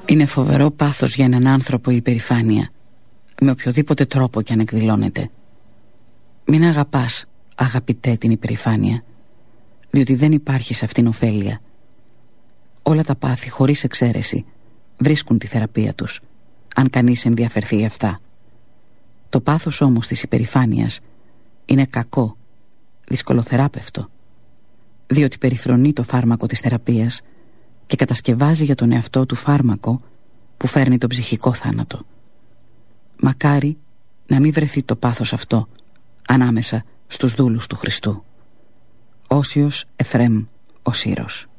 Είναι φοβερό πάθος για έναν άνθρωπο η υπερηφάνεια, με οποιοδήποτε τρόπο κι αν εκδηλώνεται. Μην αγαπάς, αγαπητέ, την υπερηφάνεια, διότι δεν υπάρχει σε αυτήν ωφέλεια. Όλα τα πάθη, χωρίς εξαίρεση, βρίσκουν τη θεραπεία τους, αν κανείς ενδιαφερθεί για αυτά. Το πάθος όμως της υπερηφάνειας είναι κακό, δυσκολοθεράπευτο, διότι περιφρονεί το φάρμακο της θεραπείας και κατασκευάζει για τον εαυτό του φάρμακο που φέρνει τον ψυχικό θάνατο. Μακάρι να μην βρεθεί το πάθος αυτό ανάμεσα στους δούλους του Χριστού. Όσιος Εφραίμ ο Σύρος.